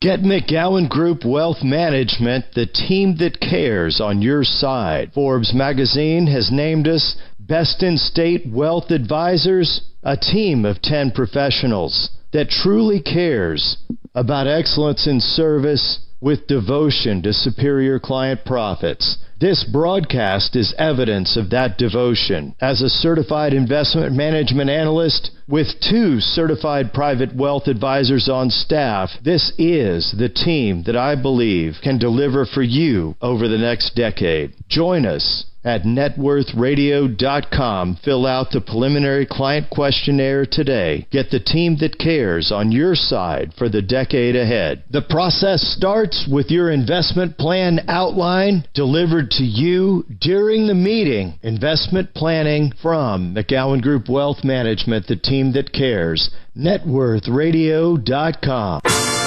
Get McGowan Group Wealth Management, the team that cares, on your side. Forbes magazine has named us Best in State Wealth Advisors, a team of 10 professionals that truly cares about excellence in service with devotion to superior client profits. This broadcast is evidence of that devotion. As a certified investment management analyst with 2 certified private wealth advisors on staff, this is the team that I believe can deliver for you over the next decade. Join us at networthradio.com. Fill out the preliminary client questionnaire today. Get the team that cares on your side for the decade ahead. The process starts with your investment plan outline delivered to you during the meeting. Investment planning from McGowan Group Wealth Management, the team that cares. networthradio.com.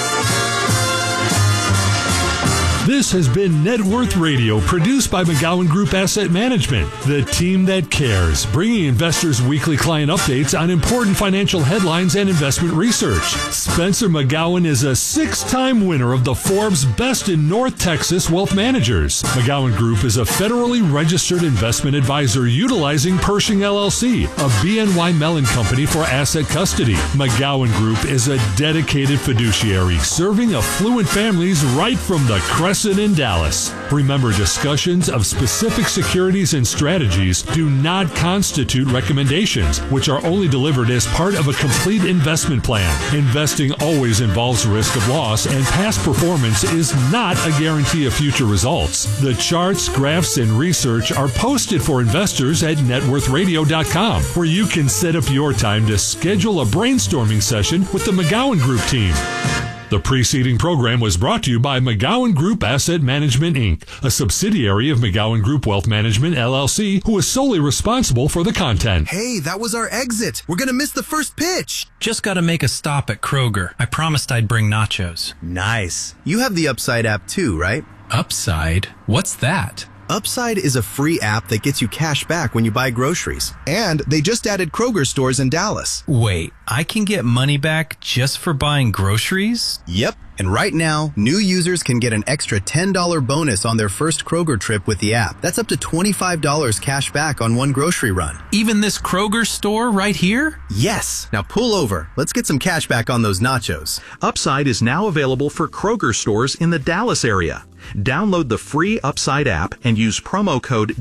This has been Net Worth Radio, produced by McGowan Group Asset Management, the team that cares, bringing investors weekly client updates on important financial headlines and investment research. Spencer McGowan is a 6-time winner of the Forbes Best in North Texas Wealth Managers. McGowan Group is a federally registered investment advisor utilizing Pershing LLC, a BNY Mellon company for asset custody. McGowan Group is a dedicated fiduciary serving affluent families right from the Crescent in Dallas. Remember, discussions of specific securities and strategies do not constitute recommendations, which are only delivered as part of a complete investment plan. Investing always involves risk of loss, and past performance is not a guarantee of future results. The charts, graphs, and research are posted for investors at networthradio.com, where you can set up your time to schedule a brainstorming session with the McGowan Group team. The preceding program was brought to you by McGowan Group Asset Management, Inc., a subsidiary of McGowan Group Wealth Management, LLC, who is solely responsible for the content. Hey, that was our exit. We're going to miss the first pitch. Just got to make a stop at Kroger. I promised I'd bring nachos. Nice. You have the Upside app too, right? Upside? What's that? Upside is a free app that gets you cash back when you buy groceries. And they just added Kroger stores in Dallas. Wait, I can get money back just for buying groceries? Yep. And right now, new users can get an extra $10 bonus on their first Kroger trip with the app. That's up to $25 cash back on one grocery run. Even this Kroger store right here? Yes. Now pull over. Let's get some cash back on those nachos. Upside is now available for Kroger stores in the Dallas area. Download the free Upside app and use promo code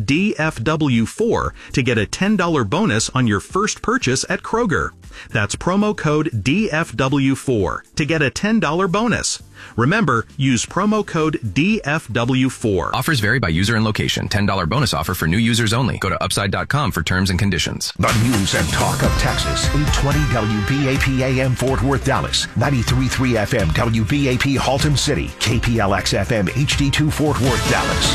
DFW4 to get a $10 bonus on your first purchase at Kroger. That's promo code DFW4 to get a $10 bonus. Remember, use promo code DFW4. Offers vary by user and location. $10 bonus offer for new users only. Go to upside.com for terms and conditions. The news and talk of Texas. 820 WBAP AM Fort Worth, Dallas. 93.3 FM WBAP Halton City. KPLX FM HD2 Fort Worth, Dallas.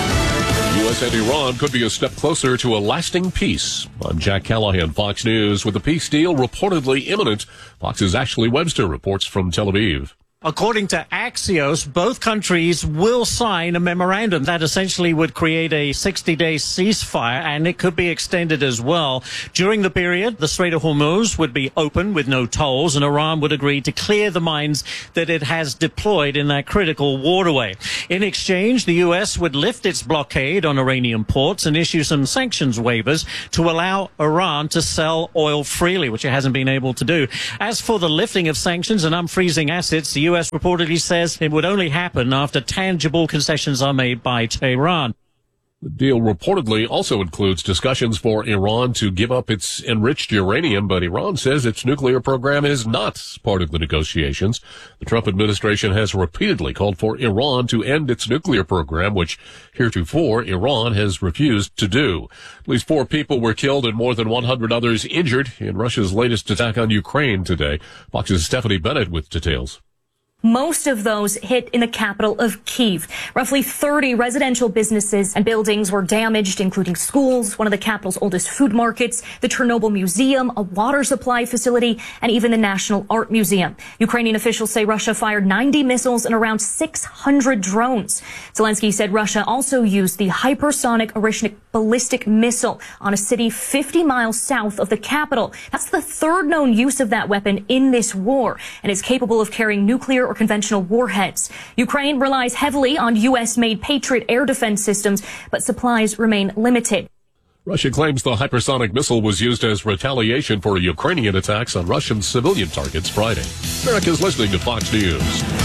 U.S. and Iran could be a step closer to a lasting peace. I'm Jack Callahan, Fox News. With the peace deal reportedly imminent, Fox's Ashley Webster reports from Tel Aviv. According to Axios, both countries will sign a memorandum that essentially would create a 60-day ceasefire, and it could be extended as well. During the period, the Strait of Hormuz would be open with no tolls, and Iran would agree to clear the mines that it has deployed in that critical waterway. In exchange, the U.S. would lift its blockade on Iranian ports and issue some sanctions waivers to allow Iran to sell oil freely, which it hasn't been able to do. As for the lifting of sanctions and unfreezing assets, the U.S. reportedly says it would only happen after tangible concessions are made by Tehran. The deal reportedly also includes discussions for Iran to give up its enriched uranium, but Iran says its nuclear program is not part of the negotiations. The Trump administration has repeatedly called for Iran to end its nuclear program, which heretofore Iran has refused to do. At least 4 people were killed and more than 100 others injured in Russia's latest attack on Ukraine today. Fox's Stephanie Bennett with details. Most of those hit in the capital of Kyiv. Roughly 30 residential businesses and buildings were damaged, including schools, one of the capital's oldest food markets, the Chernobyl Museum, a water supply facility, and even the National Art Museum. Ukrainian officials say Russia fired 90 missiles and around 600 drones. Zelensky said Russia also used the hypersonic Orishnik ballistic missile on a city 50 miles south of the capital. That's the third known use of that weapon in this war, and it's capable of carrying nuclear or conventional warheads. Ukraine relies heavily on U.S.-made Patriot air defense systems, but supplies remain limited. Russia claims the hypersonic missile was used as retaliation for Ukrainian attacks on Russian civilian targets Friday. America's listening to Fox News.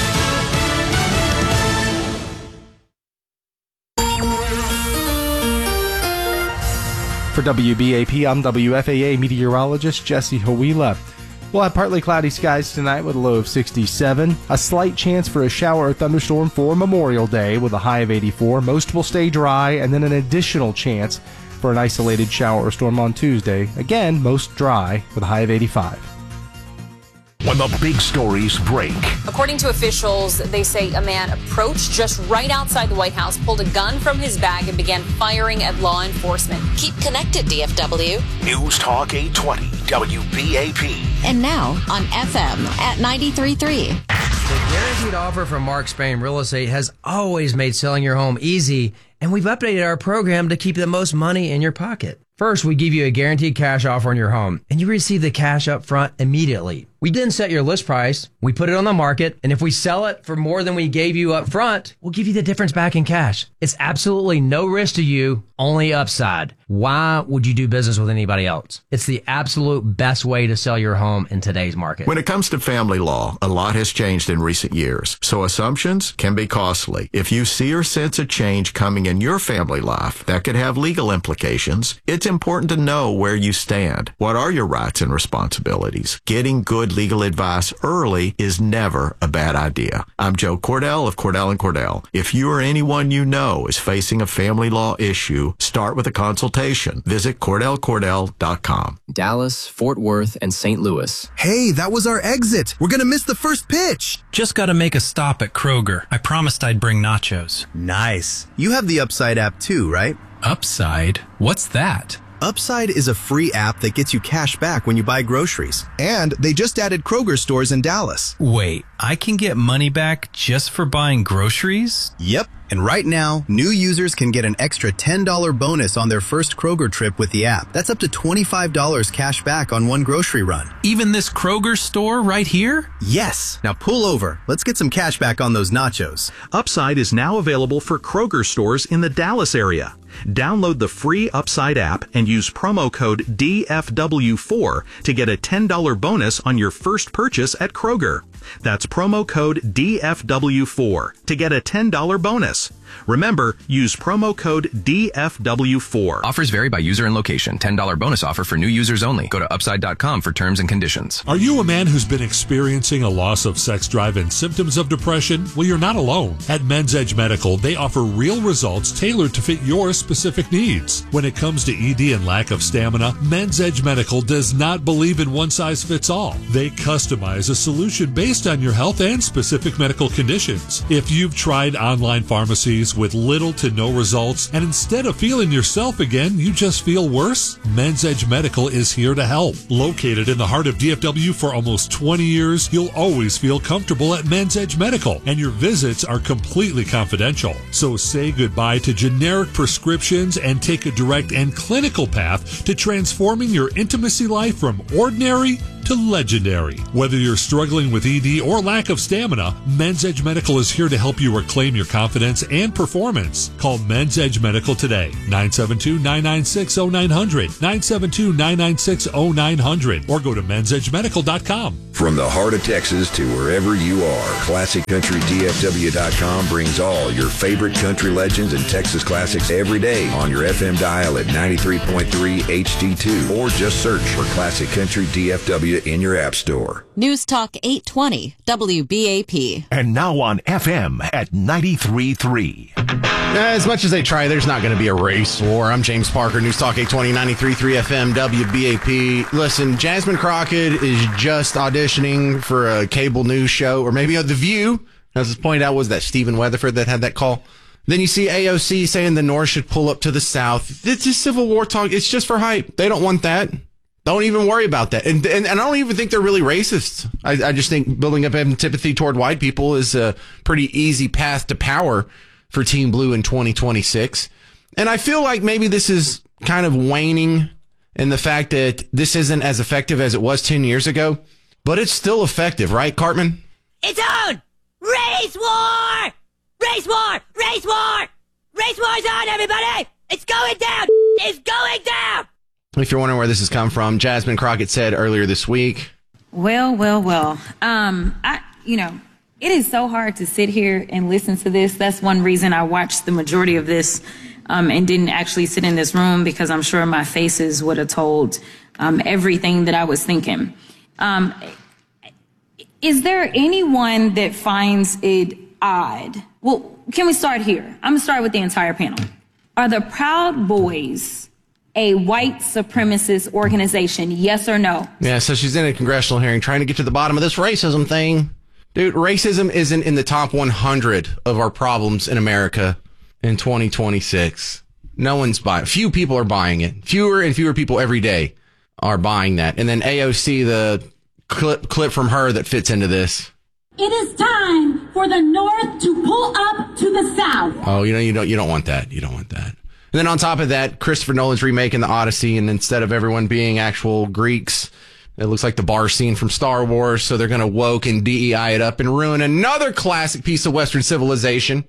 For WBAP, I'm WFAA meteorologist Jesse Hawila. We'll have partly cloudy skies tonight with a low of 67. A slight chance for a shower or thunderstorm for Memorial Day with a high of 84. Most will stay dry, and then an additional chance for an isolated shower or storm on Tuesday. Again, most dry with a high of 85. When the big stories break. According to officials, they say a man approached just right outside the White House, pulled a gun from his bag, and began firing at law enforcement. Keep connected, DFW. News Talk 820, WBAP. And now on FM at 93.3. The guaranteed offer from Mark Spain Real Estate has always made selling your home easy, and we've updated our program to keep the most money in your pocket. First, we give you a guaranteed cash offer on your home, and you receive the cash up front immediately. We then set your list price, we put it on the market, and if we sell it for more than we gave you up front, we'll give you the difference back in cash. It's absolutely no risk to you, only upside. Why would you do business with anybody else? It's the absolute best way to sell your home in today's market. When it comes to family law, a lot has changed in recent years, so assumptions can be costly. If you see or sense a change coming in your family life that could have legal implications, it's important to know where you stand. What are your rights and responsibilities? Getting good legal advice early is never a bad idea. I'm Joe Cordell of Cordell & Cordell. If you or anyone you know is facing a family law issue, start with a consultation. Visit CordellCordell.com. Dallas, Fort Worth, and St. Louis. Hey, that was our exit. We're going to miss the first pitch. Just got to make a stop at Kroger. I promised I'd bring nachos. Nice. You have the Upside app too, right? Upside? What's that? Upside is a free app that gets you cash back when you buy groceries. And they just added Kroger stores in Dallas. Wait, I can get money back just for buying groceries? Yep. And right now, new users can get an extra $10 bonus on their first Kroger trip with the app. That's up to $25 cash back on one grocery run. Even this Kroger store right here? Yes. Now pull over. Let's get some cash back on those nachos. Upside is now available for Kroger stores in the Dallas area. Download the free Upside app and use promo code DFW4 to get a $10 bonus on your first purchase at Kroger. That's promo code DFW4 to get a $10 bonus. Remember, use promo code DFW4. Offers vary by user and location. $10 bonus offer for new users only. Go to upside.com for terms and conditions. Are you a man who's been experiencing a loss of sex drive and symptoms of depression? Well, you're not alone. At Men's Edge Medical, they offer real results tailored to fit your specific needs. When it comes to ED and lack of stamina, Men's Edge Medical does not believe in one size fits all. They customize a solution based on your health and specific medical conditions. If you've tried online pharmacies with little to no results, and instead of feeling yourself again, you just feel worse, Men's Edge Medical is here to help. Located in the heart of DFW for almost 20 years, you'll always feel comfortable at Men's Edge Medical, and your visits are completely confidential. So say goodbye to generic prescriptions and take a direct and clinical path to transforming your intimacy life from ordinary to legendary. Whether you're struggling with ED or lack of stamina, Men's Edge Medical is here to help you reclaim your confidence and performance. Call Men's Edge Medical today, 972-996-0900, 972-996-0900, or go to mensedgemedical.com. From the heart of Texas to wherever you are, ClassicCountryDFW.com brings all your favorite country legends and Texas classics every day on your FM dial at 93.3 HD2, or just search for Classic Country DFW in your app store. News Talk 820 WBAP. And now on FM at 93.3. As much as they try, there's not going to be a race war. I'm James Parker, News Talk 820, 93.3 FM, WBAP. Listen, Jasmine Crockett is just auditioning for a cable news show, or maybe The View. As was pointed out, was that Stephen Weatherford that had that call? Then you see AOC saying the North should pull up to the South. It's just Civil War talk. It's just for hype. They don't want that. Don't even worry about that. And I don't even think they're really racist. I just think building up antipathy toward white people is a pretty easy path to power for Team Blue in 2026. And I feel like maybe this is kind of waning in the fact that this isn't as effective as it was 10 years ago, but it's still effective, right, Cartman? It's on! Race war! Race war! Race war! Race war's on, everybody! It's going down! It's going down! If you're wondering where this has come from, Jasmine Crockett said earlier this week. Well. It is so hard to sit here and listen to this. That's one reason I watched the majority of this and didn't actually sit in this room, because I'm sure my faces would have told everything that I was thinking. Is there anyone that finds it odd? Well, can we start here? I'm going to start with the entire panel. Are the Proud Boys a white supremacist organization? Yes or no? Yeah, so she's in a congressional hearing trying to get to the bottom of this racism thing. Dude, racism isn't in the top 100 of our problems in America in 2026. No one's buying. Few people are buying it. Fewer and fewer people every day are buying that. And then AOC, the clip from her that fits into this. It is time for the North to pull up to the South. Oh, you don't want that. You don't want that. And then on top of that, Christopher Nolan's remaking the Odyssey, and instead of everyone being actual Greeks, it looks like the bar scene from Star Wars, so they're going to woke and DEI it up and ruin another classic piece of Western civilization.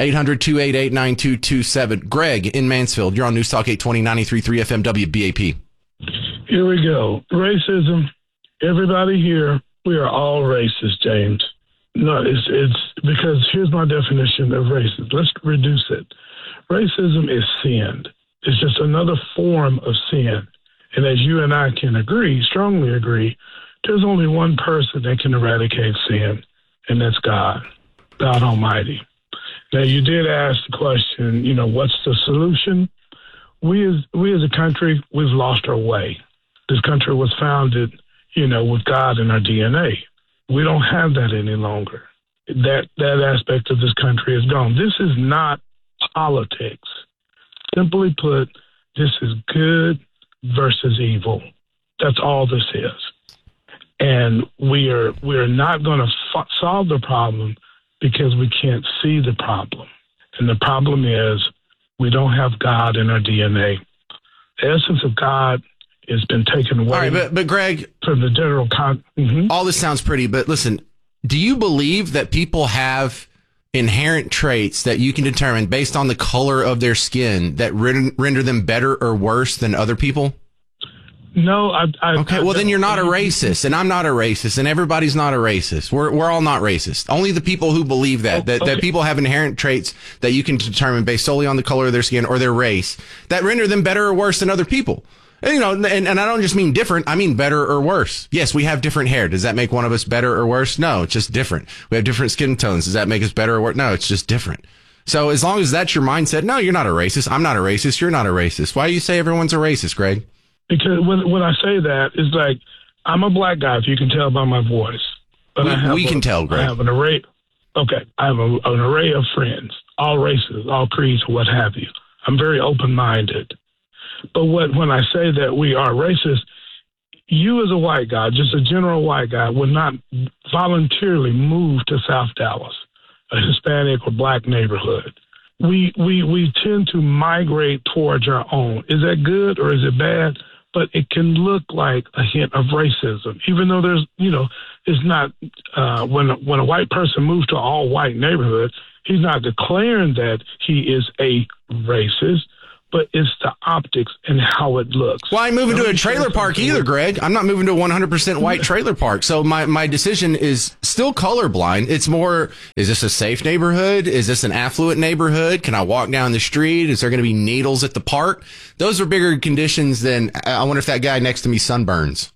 800-288-9227. Greg in Mansfield, you're on News Talk 820, 93.3 FM WBAP. Here we go. Racism. Everybody here, we are all racist, James. No, it's because here's my definition of racism. Let's reduce it. Racism is sin. It's just another form of sin. And as you and I can agree, strongly agree, there's only one person that can eradicate sin, and that's God Almighty. Now, you did ask the question, what's the solution? We as a country, we've lost our way. This country was founded, with God in our DNA. We don't have that any longer. That aspect of this country is gone. This is not politics. Simply put, this is good versus evil. That's all this is. And we're not going to solve the problem because we can't see the problem. And the problem is we don't have God in our DNA. The essence of God has been taken away. All right, but Greg, from the general all this sounds pretty, but listen, do you believe that people have inherent traits that you can determine based on the color of their skin that render them better or worse than other people? No, okay, well, then you're not a racist, and I'm not a racist, and everybody's not a racist. We're all not racist. Only the people who believe that people have inherent traits that you can determine based solely on the color of their skin or their race that render them better or worse than other people. And, and I don't just mean different, I mean better or worse. Yes, we have different hair. Does that make one of us better or worse? No, it's just different. We have different skin tones. Does that make us better or worse? No, it's just different. So as long as that's your mindset, no, you're not a racist. I'm not a racist. You're not a racist. Why do you say everyone's a racist, Greg? Because when I say that, it's like, I'm a black guy, if you can tell by my voice. But we can tell, Greg. I have an array. Okay, I have an array of friends, all races, all creeds, what have you. I'm very open-minded. But when I say that we are racist, you as a white guy, just a general white guy, would not voluntarily move to South Dallas, a Hispanic or black neighborhood. We tend to migrate towards our own. Is that good or is it bad? But it can look like a hint of racism, even though there's, it's not, when a white person moves to an all white neighborhood, he's not declaring that he is a racist, but it's the optics and how it looks. Well, I ain't moving to a trailer park either, Greg. I'm not moving to a 100% white trailer park. So my decision is still colorblind. It's more, is this a safe neighborhood? Is this an affluent neighborhood? Can I walk down the street? Is there going to be needles at the park? Those are bigger conditions than, I wonder if that guy next to me sunburns.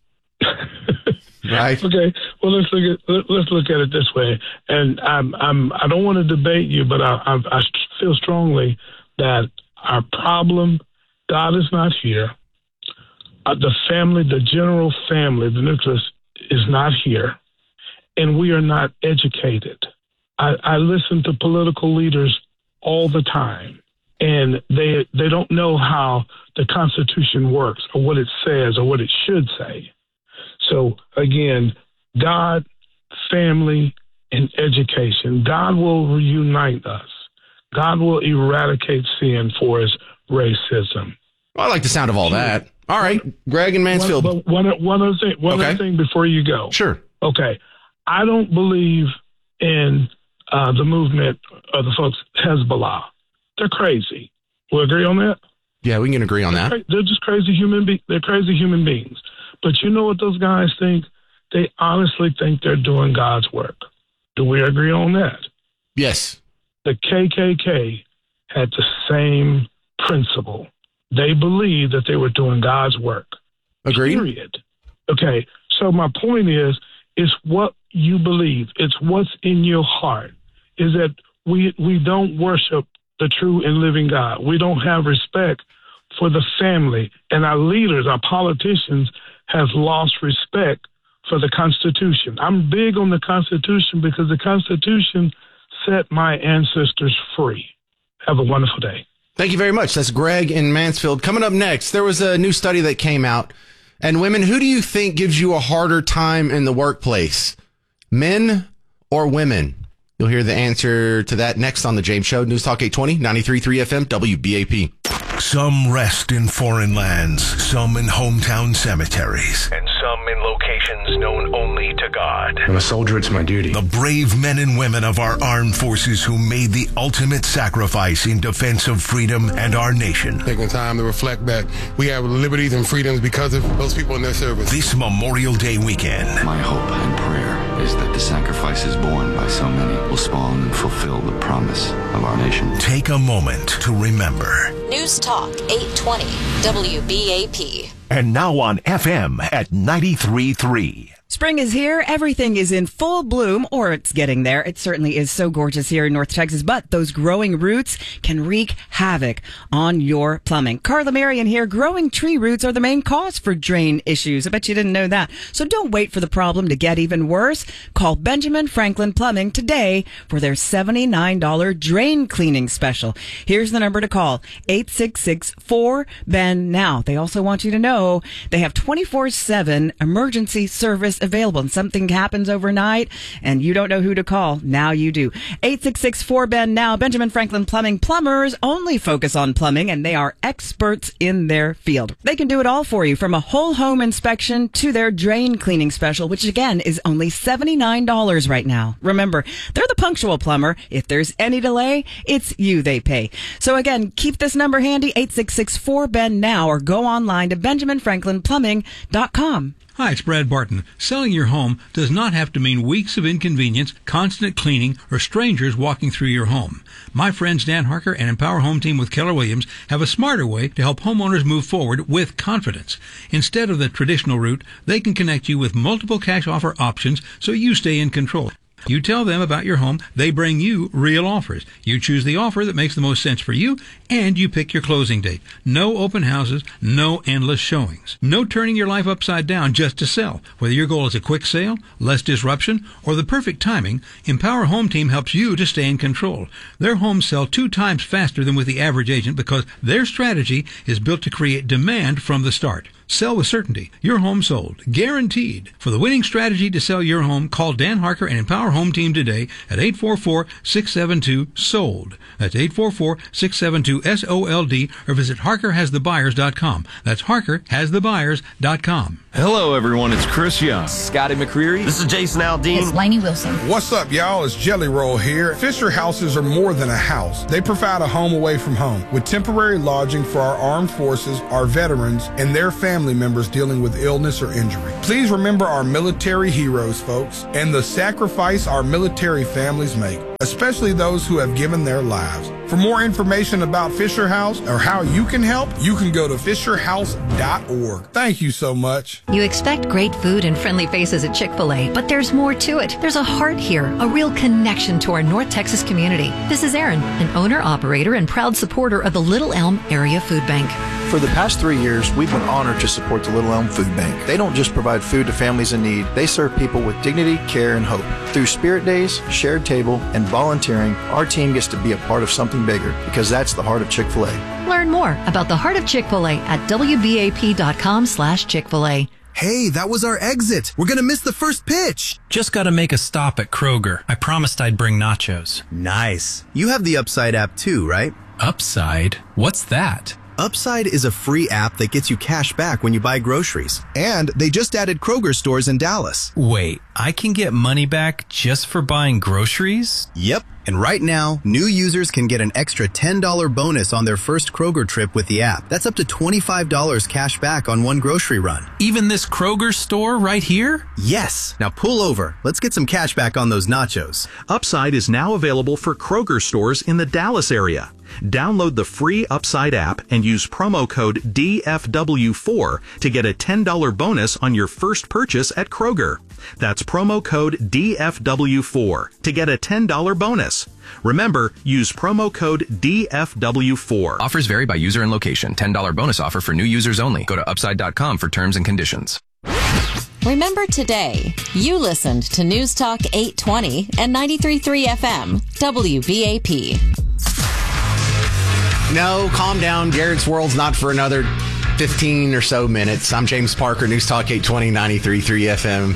Right? Okay. Well, let's look at it this way. And I don't want to debate you, but I feel strongly that our problem, God is not here. The family, the general family, the nucleus is not here. And we are not educated. I listen to political leaders all the time, and they don't know how the Constitution works or what it says or what it should say. So, again, God, family, and education. God will reunite us. God will eradicate sin for us racism. Well, I like the sound of all that. All right, Greg in Mansfield. One other thing before you go. Sure. Okay. I don't believe in the movement of the folks Hezbollah. They're crazy. We agree on that? Yeah, we can agree on that. They're just crazy they're crazy human beings. But you know what those guys think? They honestly think they're doing God's work. Do we agree on that? Yes. The KKK had the same principle. They believed that they were doing God's work. Agreed. Period. Okay. So my point is, it's what you believe. It's what's in your heart. Is that we don't worship the true and living God. We don't have respect for the family. And our leaders, our politicians, have lost respect for the Constitution. I'm big on the Constitution because the Constitution set my ancestors free. Have a wonderful day. Thank you very much. That's Greg in Mansfield. Coming up next, there was a new study that came out. And women, who do you think gives you a harder time in the workplace? Men or women? You'll hear the answer to that next on The James Show. News Talk 820, 93.3 FM, WBAP. Some rest in foreign lands, some in hometown cemeteries, and some in locations known only to God. I'm a soldier, it's my duty. The brave men and women of our armed forces who made the ultimate sacrifice in defense of freedom and our nation. Taking time to reflect that we have liberties and freedoms because of those people in their service. This Memorial Day weekend. My hope and prayer is that the sacrifices borne by so many will spawn and fulfill the promise of our nation. Take a moment to remember. News Talk 820 WBAP. And now on FM at 93.3. Spring is here. Everything is in full bloom, or it's getting there. It certainly is so gorgeous here in North Texas, but those growing roots can wreak havoc on your plumbing. Carla Marion here. Growing tree roots are the main cause for drain issues. I bet you didn't know that. So don't wait for the problem to get even worse. Call Benjamin Franklin Plumbing today for their $79 drain cleaning special. Here's the number to call, 866-4BEN-NOW. They also want you to know they have 24/7 emergency service available, and something happens overnight and you don't know who to call. Now you do. 866-4BEN-NOW. Benjamin Franklin Plumbing. Plumbers only focus on plumbing, and they are experts in their field. They can do it all for you, from a whole home inspection to their drain cleaning special, which again is only $79 right now. Remember, they're the punctual plumber. If there's any delay, it's you they pay. So again, keep this number handy, 866-4BEN-NOW, or go online to BenjaminFranklinPlumbing.com. Hi, it's Brad Barton. Selling your home does not have to mean weeks of inconvenience, constant cleaning, or strangers walking through your home. My friends Dan Harker and Empower Home Team with Keller Williams have a smarter way to help homeowners move forward with confidence. Instead of the traditional route, they can connect you with multiple cash offer options so you stay in control. You tell them about your home, they bring you real offers. You choose the offer that makes the most sense for you, and you pick your closing date. No open houses, no endless showings. No turning your life upside down just to sell. Whether your goal is a quick sale, less disruption, or the perfect timing, Empower Home Team helps you to stay in control. Their homes sell 2 times faster than with the average agent because their strategy is built to create demand from the start. Sell with certainty. Your home sold. Guaranteed. For the winning strategy to sell your home, call Dan Harker and Empower Home Team today at 844-672-SOLD. That's 844-672-SOLD, or visit HarkerHasTheBuyers.com. That's HarkerHasTheBuyers.com. Hello, everyone. It's Chris Young. Scotty McCreery. This is Jason Aldean. It's Lainey Wilson. What's up, y'all? It's Jelly Roll here. Fisher Houses are more than a house. They provide a home away from home with temporary lodging for our armed forces, our veterans, and their family members dealing with illness or injury. Please remember our military heroes, folks, and the sacrifice our military families make, especially those who have given their lives. For more information about Fisher House or how you can help, you can go to fisherhouse.org. Thank you so much. You expect great food and friendly faces at Chick-fil-A, but there's more to it. There's a heart here, a real connection to our North Texas community. This is Erin, an owner-operator and proud supporter of the Little Elm Area Food Bank. For the past 3 years, we've been honored to support the Little Elm Food Bank. They don't just provide food to families in need, they serve people with dignity, care, and hope. Through Spirit Days, Shared Table, and volunteering, our team gets to be a part of something bigger, because that's the heart of Chick-fil-A. Learn more about the heart of Chick-fil-A at WBAP.com/Chick-fil-A. Hey, that was our exit. We're gonna miss the first pitch. Just gotta make a stop at Kroger. I promised I'd bring nachos. Nice. You have the Upside app too, right? Upside? What's that? Upside is a free app that gets you cash back when you buy groceries. And they just added Kroger stores in Dallas. Wait, I can get money back just for buying groceries? Yep. And right now, new users can get an extra $10 bonus on their first Kroger trip with the app. That's up to $25 cash back on one grocery run. Even this Kroger store right here? Yes. Now pull over. Let's get some cash back on those nachos. Upside is now available for Kroger stores in the Dallas area. Download the free Upside app and use promo code DFW4 to get a $10 bonus on your first purchase at Kroger. That's promo code DFW4 to get a $10 bonus. Remember, use promo code DFW4. Offers vary by user and location. $10 bonus offer for new users only. Go to upside.com for terms and conditions. Remember today, you listened to News Talk 820 and 93.3 FM, WBAP. No, calm down. Garrett's World's not for another 15 or so minutes. I'm James Parker, News Talk 820, 93.3 FM,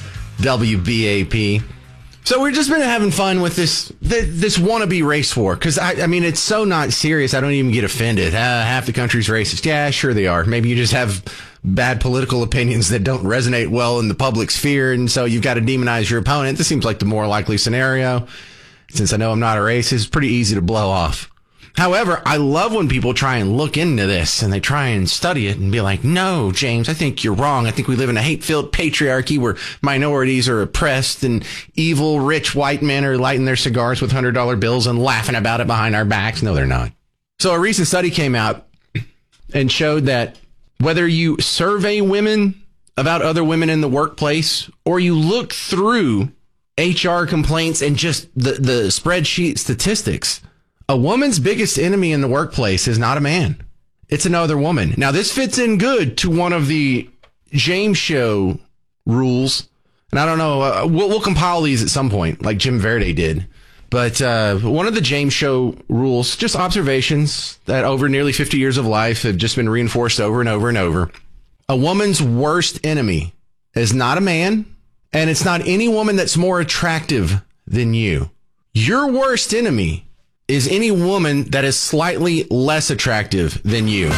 WBAP. So we've just been having fun with this wannabe race war, because, I mean, it's so not serious, I don't even get offended. Half the country's racist. Yeah, sure they are. Maybe you just have bad political opinions that don't resonate well in the public sphere, and so you've got to demonize your opponent. This seems like the more likely scenario. Since I know I'm not a racist, it's pretty easy to blow off. However, I love when people try and look into this and they try and study it and be like, no, James, I think you're wrong. I think we live in a hate-filled patriarchy where minorities are oppressed and evil, rich white men are lighting their cigars with $100 bills and laughing about it behind our backs. No, they're not. So a recent study came out and showed that whether you survey women about other women in the workplace or you look through HR complaints and just the spreadsheet statistics, a woman's biggest enemy in the workplace is not a man. It's another woman. Now, this fits in good to one of the James Show rules. And I don't know, we'll compile these at some point, like Jim Verde did. But one of the James Show rules, just observations that over nearly 50 years of life have just been reinforced over and over and over. A woman's worst enemy is not a man, and it's not any woman that's more attractive than you. Your worst enemy is any woman that is slightly less attractive than you.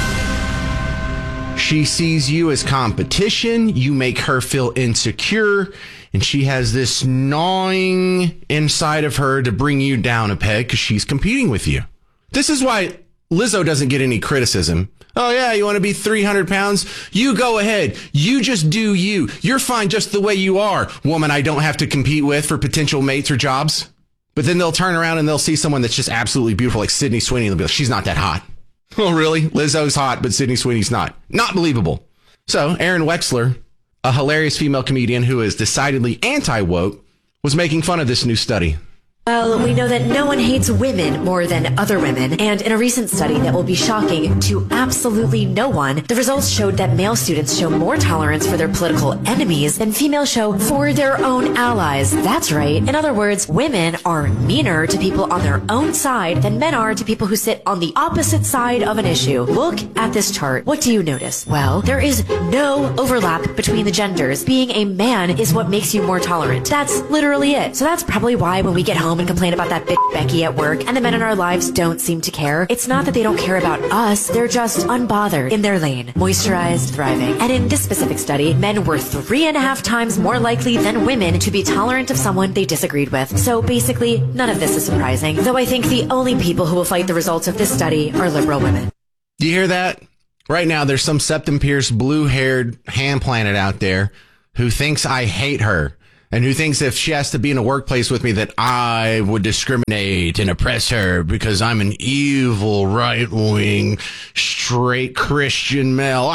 She sees you as competition, you make her feel insecure, and she has this gnawing inside of her to bring you down a peg because she's competing with you. This is why Lizzo doesn't get any criticism. Oh yeah, you want to be 300 pounds? You go ahead. You just do you. You're fine just the way you are, woman I don't have to compete with for potential mates or jobs. But then they'll turn around and they'll see someone that's just absolutely beautiful, like Sydney Sweeney, and they'll be like, she's not that hot. Oh, really? Lizzo's hot, but Sydney Sweeney's not. Not believable. So Aaron Wexler, a hilarious female comedian who is decidedly anti-woke, was making fun of this new study. Well, we know that no one hates women more than other women, and in a recent study that will be shocking to absolutely no one, the results showed that male students show more tolerance for their political enemies than females show for their own allies. That's right. In other words, women are meaner to people on their own side than men are to people who sit on the opposite side of an issue. Look at this chart. What do you notice? Well, there is no overlap between the genders. Being a man is what makes you more tolerant. That's literally it. So that's probably why when we get home and complain about that bitch Becky at work and the men in our lives don't seem to care, it's not that they don't care about us, they're just unbothered in their lane, moisturized, thriving. And in this specific study, men were 3.5 times more likely than women to be tolerant of someone they disagreed with. So basically, none of this is surprising, though I think the only people who will fight the results of this study are liberal women. Do you hear that? Right now, there's some septum-pierced, blue-haired hand planet out there who thinks I hate her. And who thinks if she has to be in a workplace with me that I would discriminate and oppress her because I'm an evil, right-wing, straight Christian male.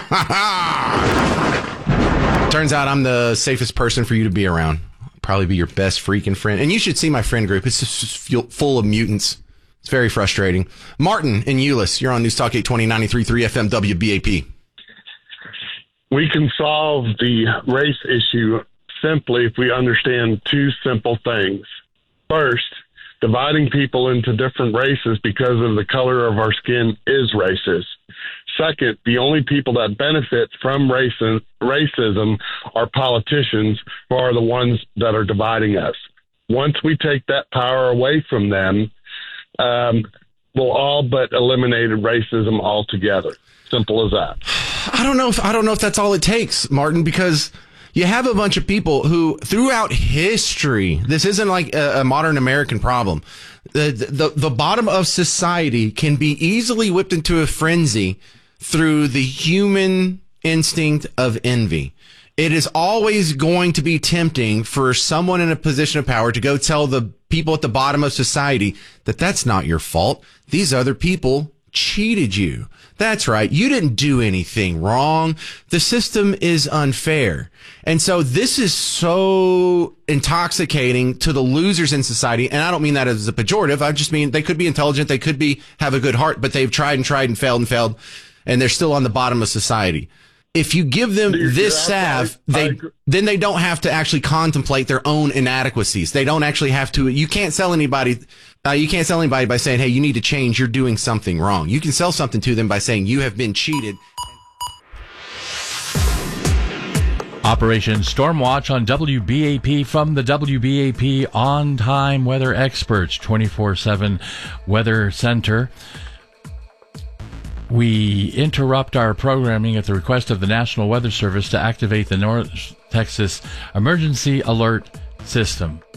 Turns out I'm the safest person for you to be around. Probably be your best freaking friend. And you should see my friend group. It's just full of mutants. It's very frustrating. Martin in Euless, you're on News Talk 820, 93.3 FM, WBAP. We can solve the race issue simply if we understand two simple things. First, dividing people into different races because of the color of our skin is racist. Second, the only people that benefit from racism are politicians, who are the ones that are dividing us. Once we take that power away from them, will all but eliminate racism altogether. Simple as that. I don't know if that's all it takes, Martin, because you have a bunch of people who, throughout history, this isn't like a modern American problem. The bottom of society can be easily whipped into a frenzy through the human instinct of envy. It is always going to be tempting for someone in a position of power to go tell the people at the bottom of society that that's not your fault. These other people cheated you. That's right. You didn't do anything wrong. The system is unfair. And so this is so intoxicating to the losers in society. And I don't mean that as a pejorative. I just mean they could be intelligent. They could have a good heart, but they've tried and tried and failed. And they're still on the bottom of society. If you give them this salve, then they don't have to actually contemplate their own inadequacies. They don't actually have to. You can't sell anybody. You can't sell anybody by saying, "Hey, you need to change. You're doing something wrong." You can sell something to them by saying, "You have been cheated." Operation Stormwatch on WBAP from the WBAP on-time weather experts, 24/7 Weather Center. We interrupt our programming at the request of the National Weather Service to activate the North Texas Emergency Alert System.